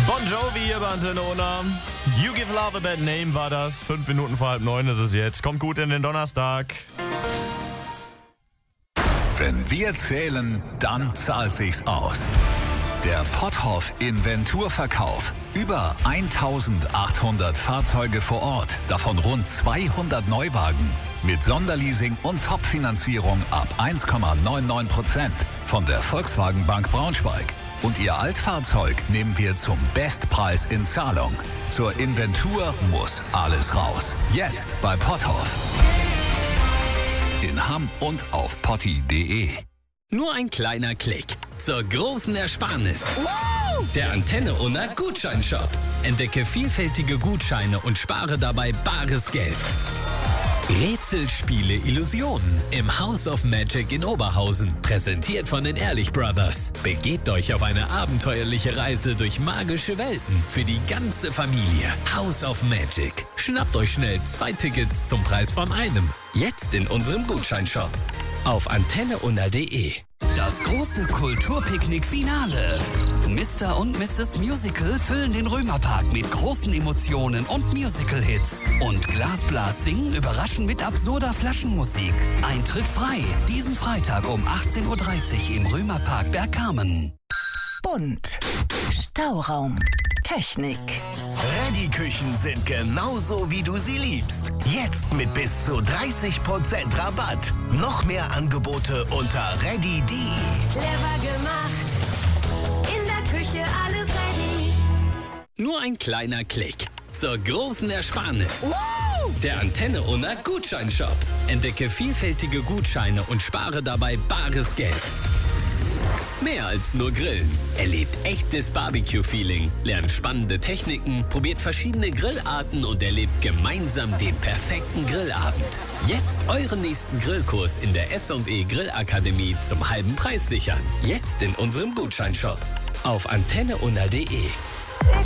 Bon Jovi hier bei Antenne Unna. You Give Love a Bad Name war das. 5 Minuten vor 8:30 ist es jetzt. Kommt gut in den Donnerstag. Wenn wir zählen, dann zahlt sich's aus. Der Potthoff Inventurverkauf. Über 1800 Fahrzeuge vor Ort, davon rund 200 Neuwagen. Mit Sonderleasing und Topfinanzierung ab 1,99% von der Volkswagen Bank Braunschweig. Und Ihr Altfahrzeug nehmen wir zum Bestpreis in Zahlung. Zur Inventur muss alles raus. Jetzt bei Potthoff. In Hamm und auf potti.de. Nur ein kleiner Klick zur großen Ersparnis. Der Antenne Unna Gutscheinshop. Entdecke vielfältige Gutscheine und spare dabei bares Geld. Rätselspiele Illusionen im House of Magic in Oberhausen. Präsentiert von den Ehrlich Brothers. Begebt euch auf eine abenteuerliche Reise durch magische Welten für die ganze Familie. House of Magic. Schnappt euch schnell 2 Tickets zum Preis von einem. Jetzt in unserem Gutscheinshop. Auf antenneunna.de. Das große Kulturpicknick-Finale. Mr. und Mrs. Musical füllen den Römerpark mit großen Emotionen und Musical-Hits. Und Glasblas singen überraschen mit absurder Flaschenmusik. Eintritt frei. Diesen Freitag um 18:30 Uhr im Römerpark Bergkamen. Bunt. Stauraum. Technik. Ready-Küchen sind genauso, wie du sie liebst. Jetzt mit bis zu 30% Rabatt. Noch mehr Angebote unter ready.de. Clever gemacht. In der Küche alles ready. Nur ein kleiner Klick zur großen Ersparnis. Der Antenne Unna Gutscheinshop. Entdecke vielfältige Gutscheine und spare dabei bares Geld. Mehr als nur Grillen. Erlebt echtes Barbecue-Feeling, lernt spannende Techniken, probiert verschiedene Grillarten und erlebt gemeinsam den perfekten Grillabend. Jetzt euren nächsten Grillkurs in der S&E Grillakademie zum halben Preis sichern. Jetzt in unserem Gutscheinshop. Auf antenneunna.de.